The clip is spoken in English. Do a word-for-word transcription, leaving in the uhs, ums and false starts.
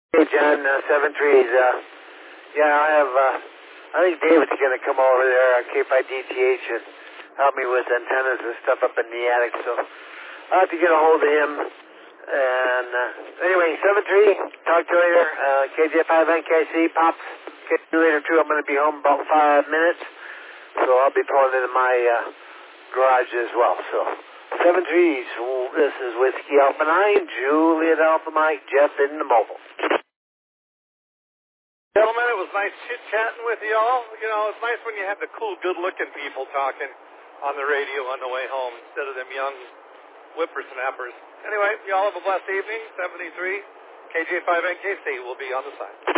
Hey, John, uh, seven threes. Uh, yeah, I have, uh, I think David's going to come over there on K P I D T H and help me with antennas and stuff up in the attic, so I'll have to get a hold of him. And, uh, anyway, seven three, talk to you later. Uh, K J five N K C, Pops. Get you later, too. I'm going to be home about five minutes, so I'll be pulling into my, uh, garage as well, so. Seven threes, this is Whiskey Alpha nine, Juliet Alpha Mike, Jeff in the mobile. Gentlemen, it was nice chit-chatting with you all. You know, it's nice when you have the cool, good-looking people talking on the radio on the way home instead of them young whippersnappers. Anyway, you all have a blessed evening. seventy-three K J five N K C will be on the side.